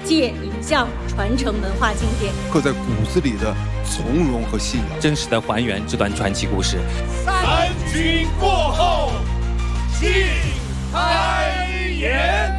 借影像传承文化经典， 刻在骨子里的从容和信仰， 真实的还原这段传奇故事。 三军过后，庆开言。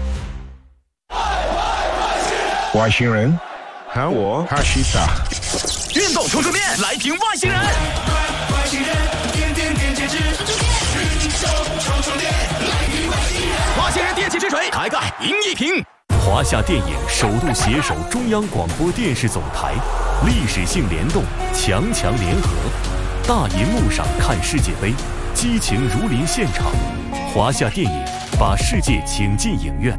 外星人喊我哈西达。 运动冲出面，来评外星人。外星人，点点点截止。运动冲出面，来评外星人。外星人电气之锤，抬盖赢一评。 华夏电影首度携手中央广播电视总台，历史性联动，强强联合。大银幕上看世界杯，激情如临现场。华夏电影把世界请进影院。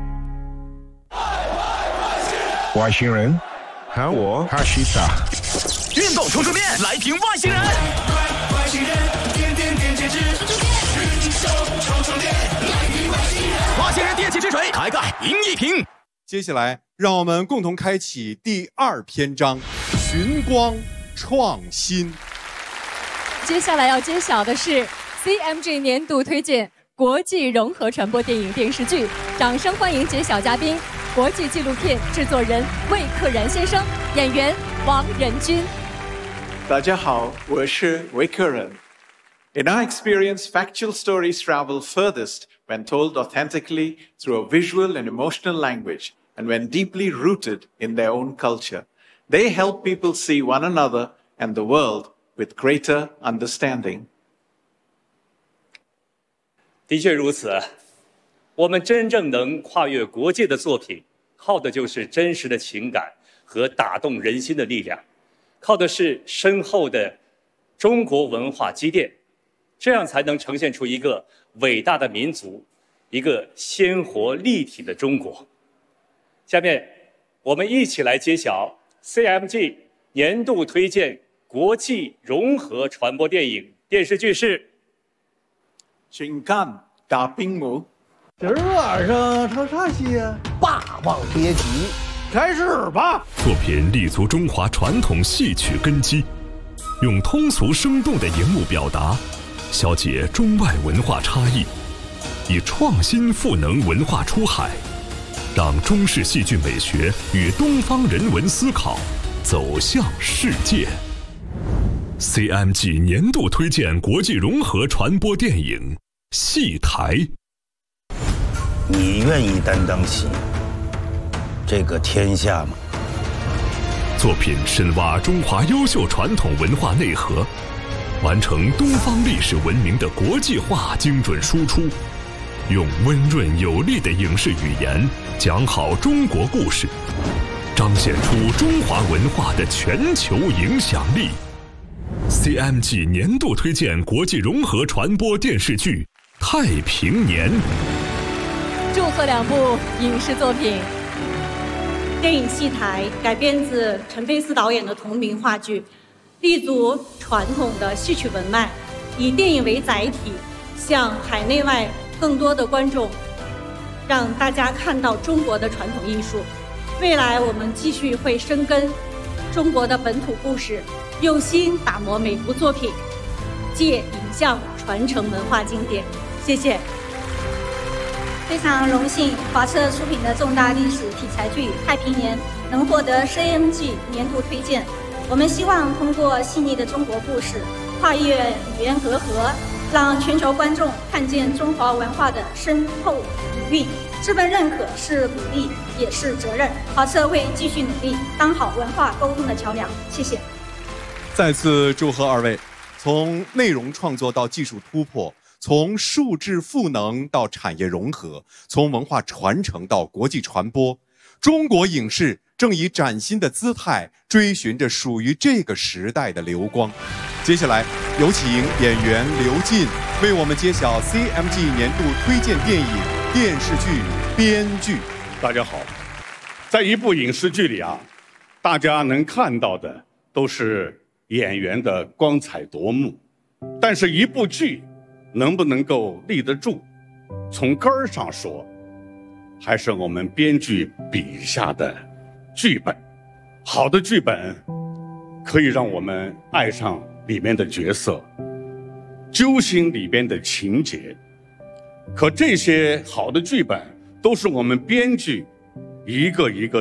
外星人喊我哈西达。 运动冲出面，来评外星人。外星人，点点点截止。运动冲出面，来评外星人。外星人电气之锤，抬盖赢一评。 接下来，让我们共同开启第2篇章：寻光创新。 接下来要揭晓的是 CMG 年度推荐国际融合传播电影电视剧，掌声欢迎揭晓嘉宾：国际纪录片制作人魏克然先生，演员王仁君。 大家好，我是魏克然。In our experience, factual stories travel furthest when told authentically through a visual and emotional language, and when deeply rooted in their own culture. They help people see one another and the world with greater understanding. 的确如此，我们真正能跨越国界的作品，靠的就是真实的情感和打动人心的力量，靠的是深厚的中国文化积淀，这样才能呈现出一个伟大的民族，一个鲜活立体的中国。下面我们一起来揭晓 CMG 年度推荐国际融合传播电影电视剧是请看大屏幕。 今儿晚上唱啥戏啊？霸王别姬，开始吧。 作品立足中华传统戏曲根基，用通俗生动的荧幕表达，消解中外文化差异，以创新赋能文化出海，让中式戏剧美学与东方人文思考走向世界。CMG 年度推荐国际融合传播电影《戏台》。 你愿意担当起这个天下吗？ 作品深挖中华优秀传统文化内核，完成东方历史文明的国际化精准输出，用温润有力的影视语言讲好中国故事，彰显出中华文化的全球影响力。CMG 年度推荐国际融合传播电视剧《太平年》。 祝贺2部影视作品。 电影《戏台》改编自陈佩斯导演的同名话剧，立足传统的戏曲文脉，以电影为载体，向海内外更多的观众，让大家看到中国的传统艺术。未来我们继续会深耕中国的本土故事，用心打磨每部作品，借影像传承文化经典。谢谢。 非常荣幸，华策出品的重大历史题材剧《太平年》能获得 CMG 年度推荐。我们希望通过细腻的中国故事，跨越语言隔阂，让全球观众看见中华文化的深厚底蕴。这份认可是鼓励，也是责任。华策会继续努力，当好文化沟通的桥梁。谢谢。 再次祝贺2位，从内容创作到技术突破，从数质赋能到产业融合，从文化传承到国际传播，中国影视正以崭新的姿态追寻着属于这个时代的流光。接下来有请演员刘进为我们揭晓 CMG 年度推荐电影电视剧编剧。 大家好，在一部影视剧里啊，大家能看到的都是演员的光彩夺目，但是一部剧能不能够立得住，从根儿上说，还是我们编剧笔下的剧本。好的剧本可以让我们爱上里面的角色，揪心里边的情节，可这些好的剧本都是我们编剧一个一个